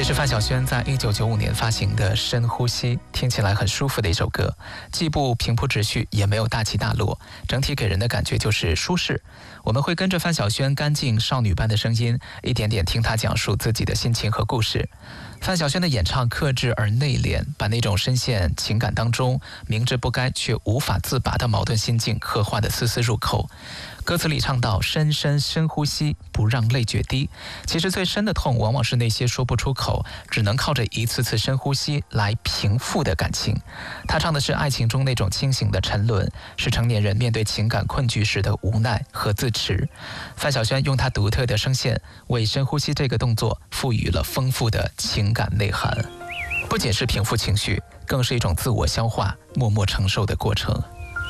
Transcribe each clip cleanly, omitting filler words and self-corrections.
这是范晓萱在1995年发行的《深呼吸》，听起来很舒服的一首歌，既不平铺直叙，也没有大起大落，整体给人的感觉就是舒适。我们会跟着范晓萱干净少女般的声音，一点点听她讲述自己的心情和故事。范晓萱的演唱克制而内敛，把那种深陷情感当中明知不该却无法自拔的矛盾心境刻画得丝丝入扣。歌词里唱到深深深呼吸，不让泪决堤。其实最深的痛往往是那些说不出口，只能靠着一次次深呼吸来平复的感情。他唱的是爱情中那种清醒的沉沦，是成年人面对情感困局时的无奈和自持。范晓萱用她独特的声线为深呼吸这个动作赋予了丰富的情感内涵，不仅是平复情绪，更是一种自我消化、默默承受的过程。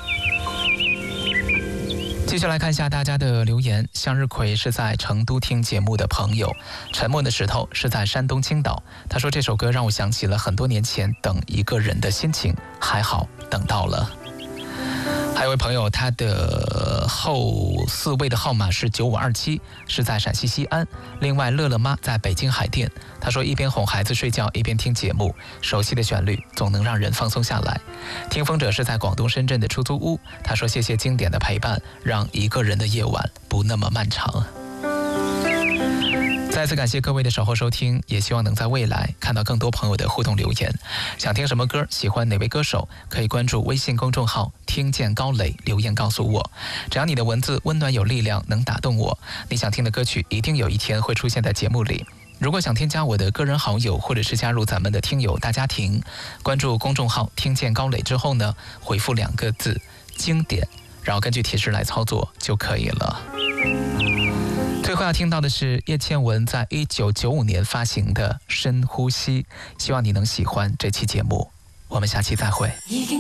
继续来看一下大家的留言。向日葵是在成都听节目的朋友，沉默的石头是在山东青岛。他说这首歌让我想起了很多年前等一个人的心情，还好等到了。还有位朋友，他的后4位的号码是9527，是在陕西西安。另外乐乐妈在北京海淀，他说一边哄孩子睡觉一边听节目，熟悉的旋律总能让人放松下来。听风者是在广东深圳的出租屋，他说谢谢经典的陪伴，让一个人的夜晚不那么漫长。再次感谢各位的守候收听，也希望能在未来看到更多朋友的互动留言。想听什么歌，喜欢哪位歌手，可以关注微信公众号听见高磊，留言告诉我。只要你的文字温暖有力量，能打动我，你想听的歌曲一定有一天会出现在节目里。如果想添加我的个人好友，或者是加入咱们的听友大家庭，关注公众号听见高磊之后呢，回复2个字经典，然后根据提示来操作就可以了。最后要听到的是叶倩文在1995年发行的《深呼吸》，希望你能喜欢这期节目，我们下期再会。